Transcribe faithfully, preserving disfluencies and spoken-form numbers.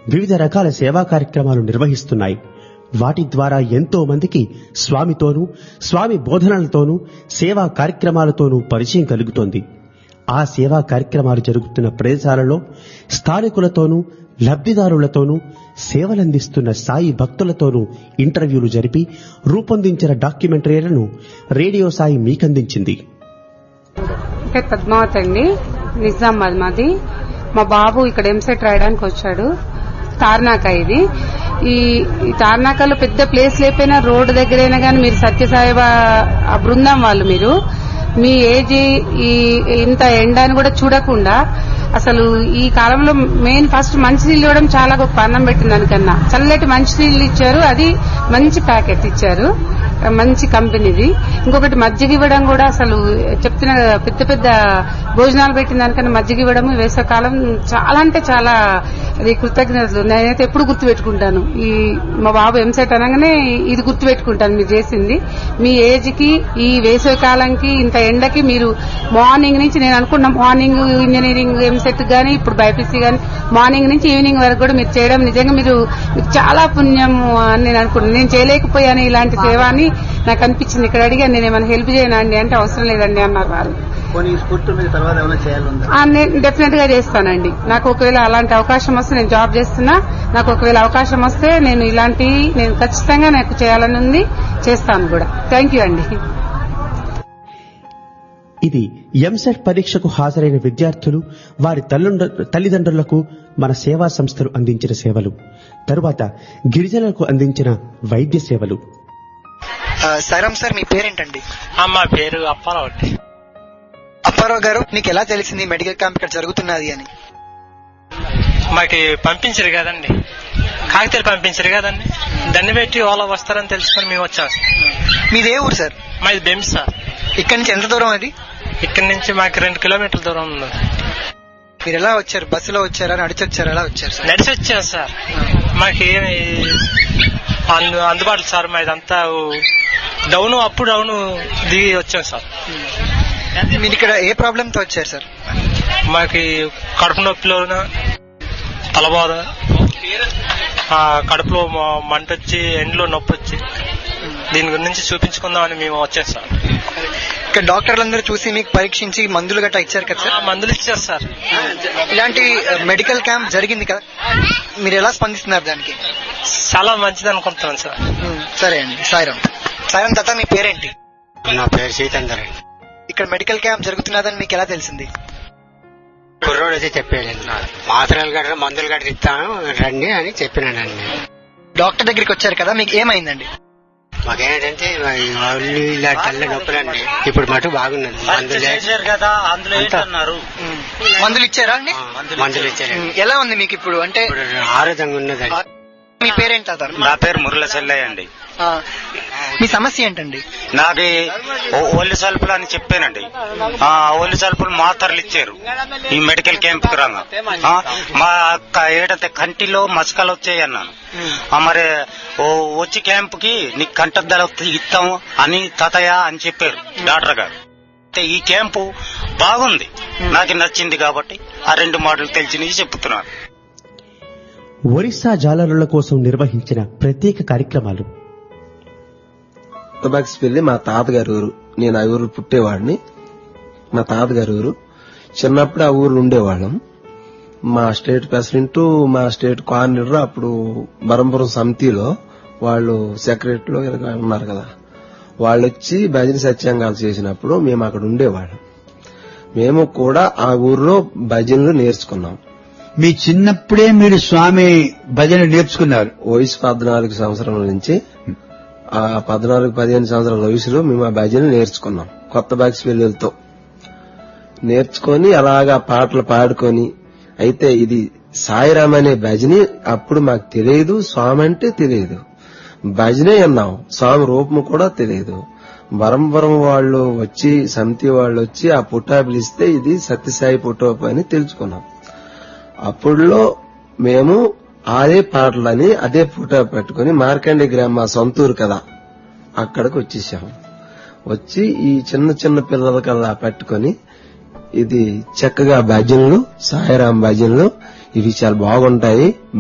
వివిధ రకాల సేవా కార్యక్రమాలు నిర్వహిస్తున్నాయి. వాటి ద్వారా ఎంతో మందికి స్వామితోనూ స్వామి బోధనలతోనూ సేవా కార్యక్రమాలతోనూ పరిచయం కలుగుతోంది. ఆ సేవా కార్యక్రమాలు జరుగుతున్న ప్రదేశాలలో స్థానికులతోనూ లబ్ధిదారులతోనూ సేవలందిస్తున్న సాయి భక్తులతోనూ ఇంటర్వ్యూలు జరిపి రూపొందించిన డాక్యుమెంటరీలను రేడియో సాయి మీకందించింది. పద్మావతి అండి, నిజామాబాద్ మాది. మా బాబు ఇక్కడ ఎంసెట్ రాయడానికి వచ్చాడు. తార్నాక ఇది ఈ తార్నాకలో పెద్ద ప్లేస్ లేకపోయినా రోడ్డు దగ్గరైనా కానీ మీరు సత్యసాయిబా ఆ బృందం వాళ్ళు మీరు మీ ఏజ్ ఈ ఇంత ఎండ అని కూడా చూడకుండా అసలు ఈ కాలంలో మెయిన్ ఫస్ట్ మంచినీళ్ళు ఇవ్వడం చాలా గొప్ప, అన్నం పెట్టిన దానికన్నా చల్లటి మంచినీళ్ళు ఇచ్చారు. అది మంచి ప్యాకెట్ ఇచ్చారు, మంచి కంపెనీది. ఇంకొకటి మజ్జిగ ఇవ్వడం కూడా అసలు చెప్తున్న పెద్ద పెద్ద భోజనాలు పెట్టిన దానికన్నా మజ్జిగ ఇవ్వడం వేసవకాలం చాలా అంటే చాలా అది కృతజ్ఞతలు. నేనైతే ఎప్పుడు గుర్తు పెట్టుకుంటాను. ఈ మా బాబు ఎంసెట్ అనగానే ఇది గుర్తు పెట్టుకుంటాను మీరు చేసింది. మీ ఏజ్ కి ఈ వేసవి కాలంకి ఇంత ఎండకి మీరు మార్నింగ్ నుంచి నేను అనుకున్న మార్నింగ్ ఇంజనీరింగ్ ఎంసెట్ గానీ ఇప్పుడు బైపీసీ గానీ మార్నింగ్ నుంచి ఈవినింగ్ వరకు కూడా మీరు చేయడం నిజంగా మీరు చాలా పుణ్యం అని నేను అనుకున్నాను. నేను చేయలేకపోయాను ఇలాంటి సేవ అని నాకు అనిపించింది. ఇక్కడ అడిగాను నేను ఏమైనా హెల్ప్ చేయనా అండి అంటే అవసరం లేదండి అన్నారు వారు. నేను డెఫినెట్ గా చేస్తానండి. నాకు ఒకవేళ అలాంటి అవకాశం వస్తే, నేను జాబ్ చేస్తున్నా, నాకు ఒకవేళ అవకాశం వస్తే నేను ఇలాంటి నేను ఖచ్చితంగా నాకు చేయాలని ఉంది, చేస్తాను కూడా. థ్యాంక్ యూ అండి. ఇది ఎంసెట్ పరీక్షకు హాజరైన విద్యార్థులు వారి తల్లిదండ్రులకు మన సేవా సంస్థలు అందించిన సేవలు, తరువాత గిరిజనులకు అందించిన వైద్య సేవలు. సాయిరామ్ సార్, మీ పేరేంటండి? మా పేరు అప్పారావు అండి. అప్పారావు గారు, నీకు ఎలా తెలిసింది మెడికల్ క్యాంప్ ఇక్కడ జరుగుతున్నది అని? మాకు పంపించారు కదండి, కాగితాలు పంపించారు కదండి, దాన్ని పెట్టి వాళ్ళ వస్తారని తెలుసుకొని మేము వచ్చాం. మీదే ఊరు సార్? మాది బెంస్ సార్. ఇక్కడ నుంచి ఎంత దూరం అది? ఇక్కడ నుంచి మాకు రెండు కిలోమీటర్ల దూరం ఉంది. మీరు ఎలా వచ్చారు? బస్సులో వచ్చారా, నడిచి వచ్చారా, ఎలా వచ్చారు సార్? నడిచి వచ్చాం సార్. మాకేమి అందుబాటులో సార్, మాదంతా డౌన్ అప్ డౌన్ దిగి వచ్చాం సార్. మీరు ఇక్కడ ఏ ప్రాబ్లం తో వచ్చారు సార్? మాకు కడుపు నొప్పిలోన, తలబాధ, కడుపులో మంట వచ్చి, ఎండ్లో నొప్పి వచ్చి, దీని గురించి చూపించుకుందామని మేము వచ్చాం సార్. ఇక్కడ డాక్టర్లందరూ చూసి మీకు పరీక్షించి మందులు గట్టా ఇచ్చారు కదా సార్? మందులు ఇచ్చారు సార్. ఇలాంటి మెడికల్ క్యాంప్ జరిగింది కదా, మీరు ఎలా స్పందిస్తున్నారు దానికి? చాలా మంచిది అనుకుంటున్నాను సార్. సరే అండి. సాయిరామ్. సాయిరామ్ తాత, మీ పేరేంటి? నా పేరు సీతందర్. ఇక్కడ మెడికల్ క్యాంప్ జరుగుతున్నదని మీకు ఎలా తెలిసింది? కుర్రోడు అయితే చెప్పేది, మాత్రలు గట్రా మందులు గట్రా ఇస్తాను రండి అని చెప్పినానండి. డాక్టర్ దగ్గరికి వచ్చారు కదా, మీకు ఏమైందండి? మాకేంటంటే వాళ్ళు ఇలా తల్ల నొప్పులండి, ఇప్పుడు మటు బాగున్నది. మందులు మందులు ఇచ్చారా అండి? మందులు ఇచ్చారు. ఎలా ఉంది మీకు ఇప్పుడు? అంటే ఆరోగ్యంగా ఉన్నదండి. మీ పేరేంటి? నా పేరు మురళ చెల్లయ్య అండి. మీ సమస్య ఏంటండి? నాకు ఒళ్ళు సల్పులు అని చెప్పానండి. ఒళ్ళు సల్పులు మాత్రలు ఇచ్చారు ఈ మెడికల్ క్యాంప్ కు రాగా. మా ఏడంటే కంటిలో మసకలు వచ్చాయి అన్నాను. మరి వచ్చి క్యాంప్ కి నీకు కంటద్దాలు ఇస్తాము అని తాతయ్య అని చెప్పారు డాక్టర్ గారు. ఈ క్యాంపు బాగుంది, నాకు నచ్చింది కాబట్టి ఆ రెండు మాటలు తెలిసి చెప్తున్నాను. ఒరిస్సా జాలరుల కోసం నిర్వహించిన ప్రత్యేక కార్యక్రమాలు. కొత్తబాక్స్ పెళ్లి మా తాతగారి ఊరు. నేను ఆ ఊరు పుట్టేవాడిని. మా తాతగారి ఊరు. చిన్నప్పుడు ఆ ఊరు ఉండేవాళ్ళం. మా స్టేట్ ప్రెసిడెంట్, మా స్టేట్ కోఆర్డినేటర్ అప్పుడు బరంపురం సమితిలో వాళ్ళు సెక్రటరీలో ఉన్నారు కదా, వాళ్ళు వచ్చి భజన సత్యాంగాలు చేసినప్పుడు మేము అక్కడ ఉండేవాళ్ళం. మేము కూడా ఆ ఊర్లో భజనలు నేర్చుకున్నాం. మీ చిన్నప్పుడే మీరు స్వామి భజన నేర్చుకున్నారు? వయసు పద్నాలుగు సంవత్సరాల నుంచి ఆ పద్నాలుగు పదిహేను సంవత్సరాల వయసులో మేము ఆ భజన నేర్చుకున్నాం. కొత్త బాక్స్ పెళ్లితో నేర్చుకొని అలాగా పాటలు పాడుకొని. అయితే ఇది సాయిరామ్ అనే భజని అప్పుడు మాకు తెలియదు, స్వామి అంటే తెలియదు, భజనే అన్నాం, స్వామి రూపము కూడా తెలియదు. బరంబరం వాళ్ళు వచ్చి సమితి వాళ్ళు వచ్చి ఆ పుట్టా పిలిస్తే ఇది సత్యసాయి పుట్టోపు అని తెలుసుకున్నాం. అప్పుడులో మేము అదే పాటలని అదే ఫోటో పెట్టుకుని మార్కండే గ్రామ సొంతూరు కదా అక్కడికి వచ్చేసాము. వచ్చి ఈ చిన్న చిన్న పిల్లలకల్లా పెట్టుకుని ఇది చక్కగా భజనలు, సాయిరాం భజనలు ఇవి చాలా బాగుంటాయి.